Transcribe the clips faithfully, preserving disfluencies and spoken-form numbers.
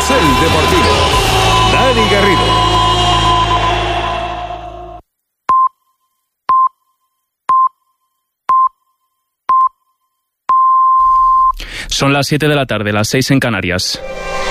Carrusel Deportivo. Dani Garrido. Son las siete de la tarde, las seis en Canarias.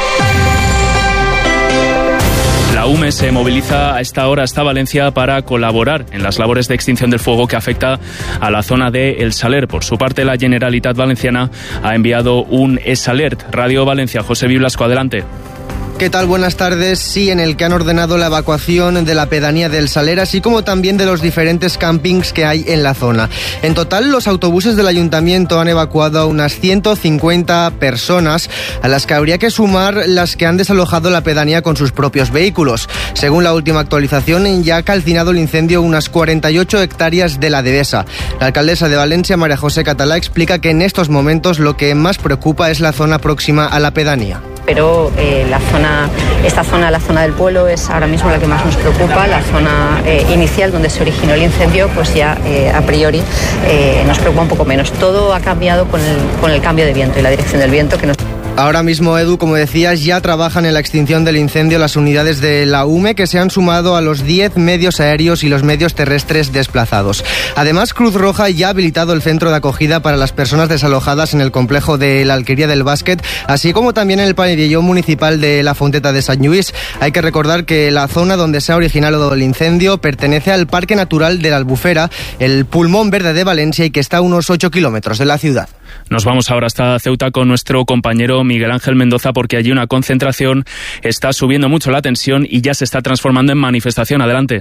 La U M E se moviliza a esta hora hasta Valencia para colaborar en las labores de extinción del fuego que afecta a la zona de El Saler. Por su parte, la Generalitat Valenciana ha enviado un S-Alert. Radio Valencia, José Biblasco, adelante. ¿Qué tal? Buenas tardes. Sí, en el que han ordenado la evacuación de la pedanía del Saler, así como también de los diferentes campings que hay en la zona. En total, los autobuses del ayuntamiento han evacuado a unas ciento cincuenta personas, a las que habría que sumar las que han desalojado la pedanía con sus propios vehículos. Según la última actualización, ya ha calcinado el incendio unas cuarenta y ocho hectáreas de la dehesa. La alcaldesa de Valencia, María José Catalá, explica que en estos momentos lo que más preocupa es la zona próxima a la pedanía. Pero eh, la zona, esta zona, la zona del pueblo, es ahora mismo la que más nos preocupa. La zona eh, inicial donde se originó el incendio, pues ya eh, a priori eh, nos preocupa un poco menos. Todo ha cambiado con el, con el cambio de viento y la dirección del viento que nos... Ahora mismo, Edu, como decías, ya trabajan en la extinción del incendio las unidades de la U M E, que se han sumado a los diez medios aéreos y los medios terrestres desplazados. Además, Cruz Roja ya ha habilitado el centro de acogida para las personas desalojadas en el complejo de la Alquería del Básquet, así como también en el pabellón municipal de la Fonteta de Sant Lluís. Hay que recordar que la zona donde se ha originado el incendio pertenece al Parque Natural de la Albufera, el pulmón verde de Valencia, y que está a unos ocho kilómetros de la ciudad. Nos vamos ahora hasta Ceuta con nuestro compañero Miguel Ángel Mendoza, porque allí una concentración está subiendo mucho la tensión y ya se está transformando en manifestación. Adelante.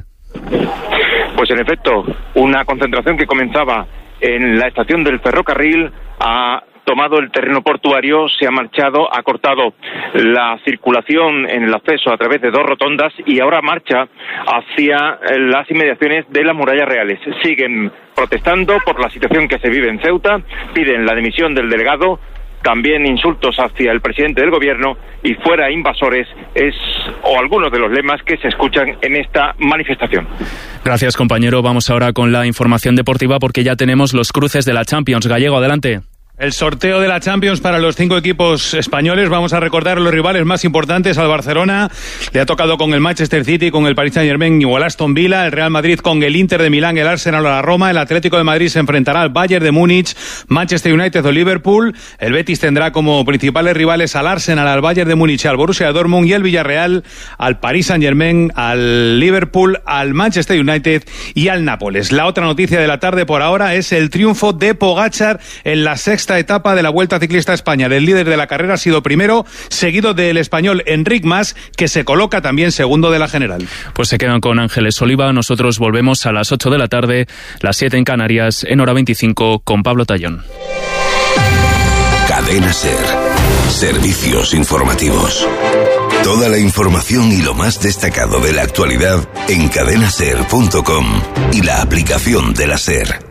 Pues en efecto, una concentración que comenzaba en la estación del ferrocarril ha tomado el terreno portuario, se ha marchado, ha cortado la circulación en el acceso a través de dos rotondas y ahora marcha hacia las inmediaciones de las murallas reales. Siguen protestando por la situación que se vive en Ceuta, piden la dimisión del delegado, también insultos hacia el presidente del gobierno y fuera invasores es o algunos de los lemas que se escuchan en esta manifestación. Gracias, compañero. Vamos ahora con la información deportiva porque ya tenemos los cruces de la Champions. Gallego, adelante. El sorteo de la Champions para los cinco equipos españoles. Vamos a recordar los rivales más importantes. Al Barcelona le ha tocado con el Manchester City, con el Paris Saint-Germain o el Aston Villa. El Real Madrid con el Inter de Milán, el Arsenal o la Roma. El Atlético de Madrid se enfrentará al Bayern de Múnich, Manchester United o Liverpool. El Betis tendrá como principales rivales al Arsenal, al Bayern de Múnich, al Borussia Dortmund, y el Villarreal al Paris Saint-Germain, al Liverpool, al Manchester United y al Nápoles. La otra noticia de la tarde por ahora es el triunfo de Pogačar en la sexta Esta etapa de la Vuelta Ciclista a España. El líder de la carrera ha sido primero, seguido del español Enric Mas, que se coloca también segundo de la general. Pues se quedan con Ángeles Oliva. Nosotros volvemos a las ocho de la tarde, las siete en Canarias, en hora veinticinco, con Pablo Tallón. Cadena SER. Servicios informativos. Toda la información y lo más destacado de la actualidad en cadena ser punto com y la aplicación de la SER.